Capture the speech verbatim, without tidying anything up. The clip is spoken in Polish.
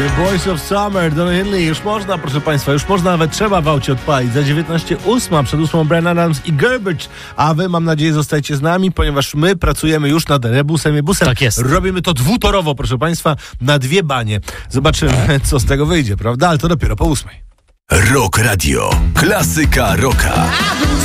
The Boys of Summer, Don Henley. Już można, proszę Państwa, już można, nawet trzeba w aucie odpalić. Za dziewiętnaście ósma, przed ósmą Bryan Adams i Garbage. A wy, mam nadzieję, zostajecie z nami, ponieważ my pracujemy już nad rebusem i busem. Tak jest. Robimy to dwutorowo, proszę Państwa, na dwie banie. Zobaczymy, co z tego wyjdzie, prawda? Ale to dopiero po ósmej. Rock Radio. Klasyka rocka.